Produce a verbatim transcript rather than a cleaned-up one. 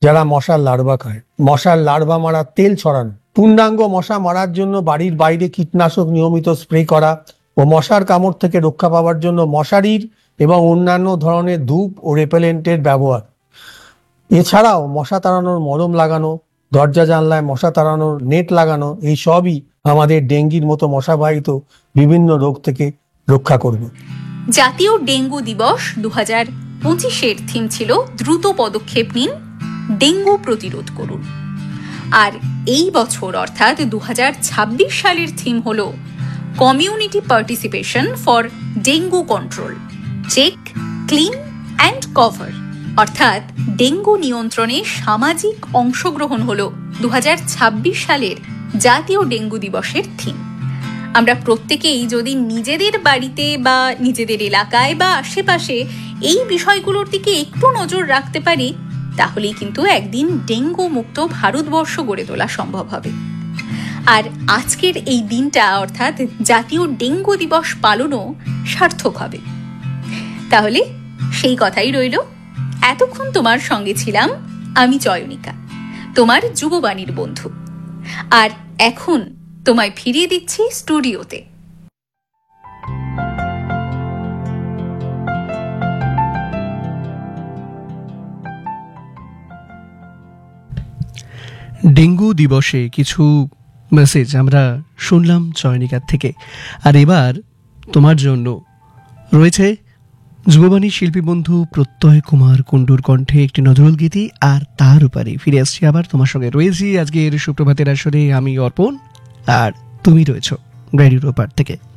যারা মশার লার্ভা খায়। মশার লার্ভা মারার তেল ছড়ানো, পূর্ণাঙ্গ মশা মারার জন্য বাড়ির বাইরে কীটনাশক নিয়মিত স্প্রে করা ও মশার কামড় থেকে রক্ষা পাওয়ার জন্য মশারির এবং অন্যান্য ধরনের ধূপ ও রেপেলেন্টের ব্যবহার। এছাড়াও মশা তাড়ানোর মলম লাগানো, দরজা জানলায় মশা তাড়ানোর নেট লাগানো, এই সবই আমাদের ডেঙ্গির মতো মশাবাহিত বিভিন্ন রোগ থেকে রক্ষা করবে। জাতীয় ডেঙ্গু দিবস দু হাজার পঁচিশের থিম ছিল দ্রুত পদক্ষেপ নিন, ডেঙ্গু প্রতিরোধ করুন। আর এই বছর অর্থাৎ দু হাজার ছাব্বিশ সালের থিম হল community participation for dengue control, check, clean and cover. অর্থাৎ ডেঙ্গু নিয়ন্ত্রণে সামাজিক অংশগ্রহণ হল দু হাজার ছাব্বিশ সালের জাতীয় ডেঙ্গু দিবসের থিম। আমরা প্রত্যেকেই যদি নিজেদের বাড়িতে বা নিজেদের এলাকায় বা আশেপাশে এই বিষয়গুলোর দিকে একটু নজর রাখতে পারি, তাহলেই কিন্তু একদিন ডেঙ্গু মুক্ত ভারতবর্ষ গড়ে তোলা সম্ভব হবে। আর আজকের এই দিনটা অর্থাৎ জাতীয় ডেঙ্গু দিবস পালনও সার্থক হবে। তাহলে সেই কথাই রইল। এতক্ষণ তোমার সঙ্গে ছিলাম আমি চয়নিকা, তোমার যুববাণীর বন্ধু। আর এখন তোমায় ফিরিয়ে দিচ্ছি স্টুডিওতে। ডেঙ্গু দিবসে কিছু মেসেজ আমরা শুনলাম চয়নিকার থেকে। আর এবার তোমার জন্য রয়েছে যুববাণী শিল্পী বন্ধু প্রত্যয় কুমার কুণ্ডুর কণ্ঠে একটি নজরুল গীতি। আর তার উপরে ফিরে আসছি আবার তোমার সঙ্গে। রয়েছি আজকের সুপ্রভাতের আসরে আমি অর্পণ, আর তুমি রয়েছ রেডিওর ওপার থেকে।